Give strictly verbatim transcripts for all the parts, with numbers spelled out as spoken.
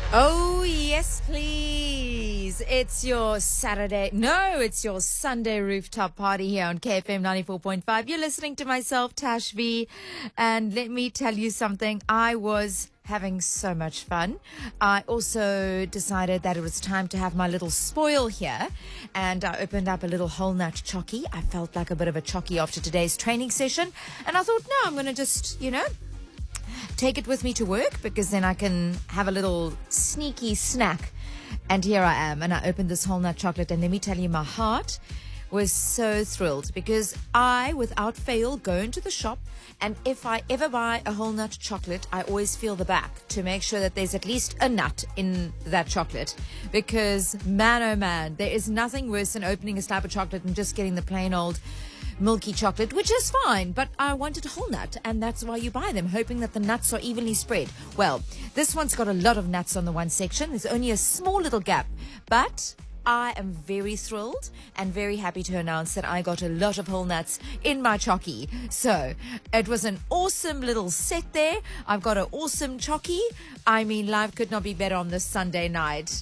Oh, yes, please. It's your Saturday. No, it's your Sunday rooftop party here on K F M ninety-four point five. You're listening to myself, Tash V. And let me tell you something. I was having so much fun. I also decided that it was time to have my little spoil here. And I opened up a little whole nut chocky. I felt like a bit of a chocky after today's training session. And I thought, no, I'm going to just, you know, take it with me to work because then I can have a little sneaky snack. And here I am. And I opened this whole nut chocolate. And let me tell you, my heart was so thrilled because I, without fail, go into the shop. And if I ever buy a whole nut chocolate, I always feel the back to make sure that there's at least a nut in that chocolate. Because, man, oh man, there is nothing worse than opening a slab of chocolate and just getting the plain old milky chocolate, which is fine, but I wanted a whole nut, and that's why you buy them, hoping that the nuts are evenly spread. Well, this one's got a lot of nuts on the one section. There's only a small little gap, but I am very thrilled and very happy to announce that I got a lot of whole nuts in my chocky. So it was an awesome little set there. I've got an awesome chocky. I mean, life could not be better on this Sunday night.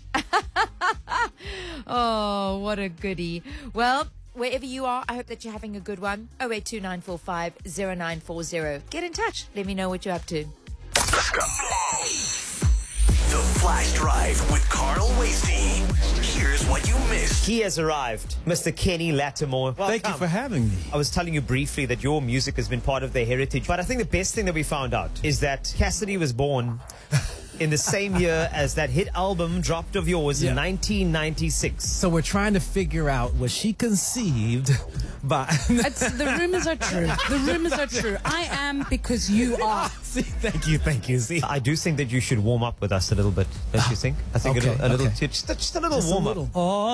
Oh, what a goodie. Well, wherever you are, I hope that you're having a good one. oh eight two nine four five oh nine four oh. Get in touch. Let me know what you're up to. Let's go. The Flash Drive with Carl Wasey. Here's what you missed. He has arrived, Mister Kenny Lattimore. Welcome. Thank you for having me. I was telling you briefly that your music has been part of their heritage, but I think the best thing that we found out is that Cassidy was born in the same year as that hit album dropped of yours Yeah. in nineteen ninety-six. So we're trying to figure out, was she conceived by... It's, the rumors are true. The rumors are true. I am because you are. See, thank you, thank you. See, I do think that you should warm up with us a little bit, don't you think? I think Okay, a little, a little okay. just, just a little Just a warm little. up. Oh.